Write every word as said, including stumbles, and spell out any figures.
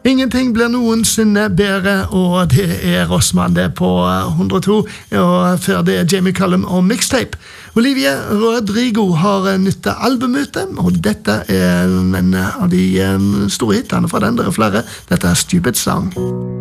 Ingenting blir noensinne bedre, og det er Rossmann det på hundre og to, og før det er Jamie Cullum og Mixtape. Olivia Rodrigo har nytt album ute, og dette er en av de store hitene fra den, det er flere. Dette er Stupid Song.